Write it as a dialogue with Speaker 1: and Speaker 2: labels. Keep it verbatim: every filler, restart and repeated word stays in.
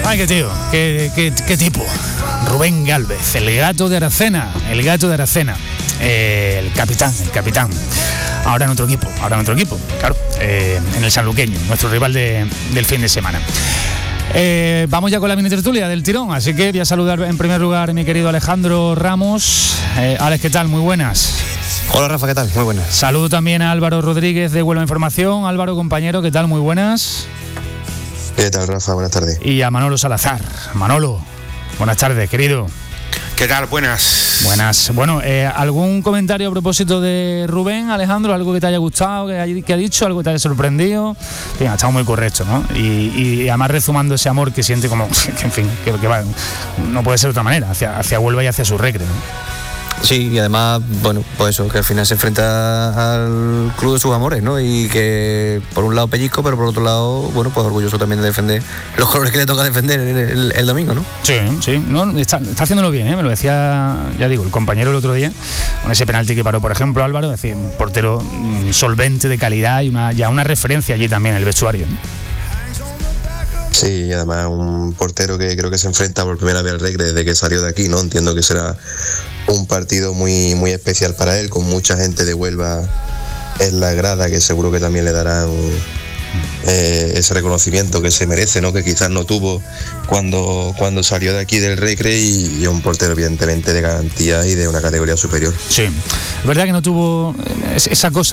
Speaker 1: Ay, qué tío, qué, qué, qué tipo. Rubén Gálvez, el gato de Aracena, el gato de Aracena, eh, el capitán, el capitán. Ahora en otro equipo, ahora en otro equipo, claro, eh, en el sanluqueño, nuestro rival de, del fin de semana. Eh, vamos ya con la mini tertulia del tirón, así que voy a saludar en primer lugar a mi querido Alejandro Ramos. Eh, Alex, ¿qué tal? Muy buenas.
Speaker 2: Hola Rafa, ¿qué tal? Muy buenas.
Speaker 1: Saludo también a Álvaro Rodríguez de Huelva Información. Álvaro, compañero, ¿qué tal? Muy buenas.
Speaker 3: ¿Qué tal, Rafa? Buenas tardes.
Speaker 1: Y a Manolo Salazar. Manolo, buenas tardes, querido.
Speaker 4: ¿Qué tal? Buenas.
Speaker 1: Buenas. Bueno, eh, ¿algún comentario a propósito de Rubén, Alejandro? ¿Algo que te haya gustado, que, haya, que ha dicho, algo que te haya sorprendido? En fin, ha estado muy correcto, ¿no? Y, y además rezumando ese amor que siente como, que, en fin, que, que va, no puede ser de otra manera, hacia, hacia Huelva y hacia su Recre, ¿no?
Speaker 2: Sí, y además, bueno, pues eso, que al final se enfrenta al club de sus amores, ¿no? Y que por un lado pellizco, pero por otro lado, bueno, pues orgulloso también de defender los colores que le toca defender el, el, el domingo, ¿no?
Speaker 1: Sí, sí, no, está, está haciéndolo bien, ¿eh? Me lo decía, ya digo, el compañero el otro día, con ese penalti que paró, por ejemplo, Álvaro, es decir, un portero mm, solvente, de calidad y una, ya una referencia allí también en el vestuario, ¿no?
Speaker 3: Sí, y además un portero que creo que se enfrenta por primera vez al Recre desde que salió de aquí, ¿no? Entiendo que será un partido muy, muy especial para él, con mucha gente de Huelva en la grada, que seguro que también le darán eh, ese reconocimiento que se merece, ¿no? Que quizás no tuvo cuando, cuando salió de aquí del Recre, y, y un portero evidentemente de garantía y de una categoría superior.
Speaker 1: Sí, es verdad que no tuvo esa cosa